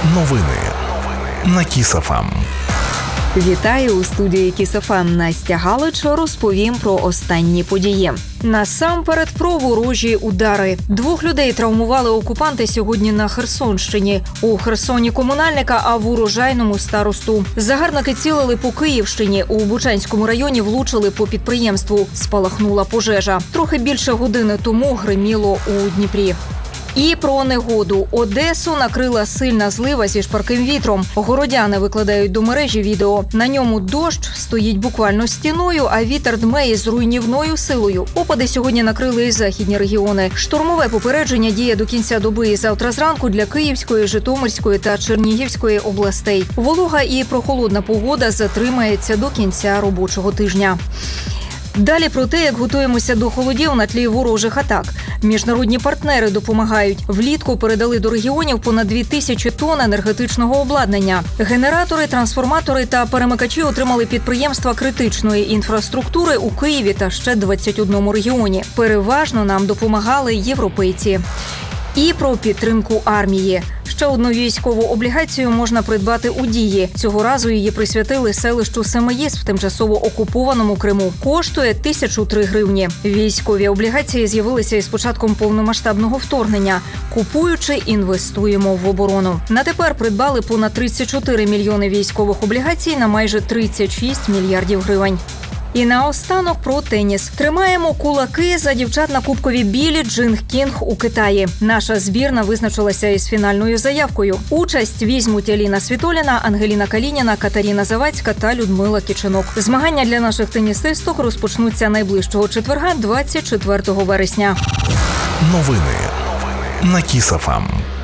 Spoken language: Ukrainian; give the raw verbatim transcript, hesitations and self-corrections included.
Новини на Кіс-еф ем. Вітаю у студії Кіс-еф ем. Настя Галич, розповім про останні події. Насамперед про ворожі удари. Двох людей травмували окупанти сьогодні на Херсонщині. У Херсоні комунальника, а в Урожайному – старосту. Загарбники цілили по Київщині. У Бучанському районі влучили по підприємству. Спалахнула пожежа. Трохи більше години тому гриміло у Дніпрі. І про негоду. Одесу накрила сильна злива зі шкварким вітром. Городяни викладають до мережі відео. На ньому дощ стоїть буквально стіною, а вітер дме із руйнівною силою. Опади сьогодні накрили і західні регіони. Штормове попередження діє до кінця доби і завтра зранку для Київської, Житомирської та Чернігівської областей. Волога і прохолодна погода затримається до кінця робочого тижня. Далі про те, як готуємося до холодів на тлі ворожих атак. Міжнародні партнери допомагають. Влітку передали до регіонів понад дві тисячі тонн енергетичного обладнання. Генератори, трансформатори та перемикачі отримали підприємства критичної інфраструктури у Києві та ще двадцять одному регіоні. Переважно нам допомагали європейці. І про підтримку армії. Ще одну військову облігацію можна придбати у Дії. Цього разу її присвятили селищу Семиїз в тимчасово окупованому Криму. Коштує тисячу три гривні. Військові облігації з'явилися із початком повномасштабного вторгнення. Купуючи, інвестуємо в оборону. На тепер придбали понад тридцять чотири мільйони військових облігацій на майже тридцять шість мільярдів гривень. І наостанок про теніс. Тримаємо кулаки за дівчат на кубкові Білі Джин Кінг у Китаї. Наша збірна визначилася із фінальною заявкою. Участь візьмуть Еліна Світоліна, Ангеліна Калініна, Катерина Завадська та Людмила Кичинок. Змагання для наших тенісисток розпочнуться найближчого четверга, двадцять четвертого вересня. Новини на Кіс-еф ем.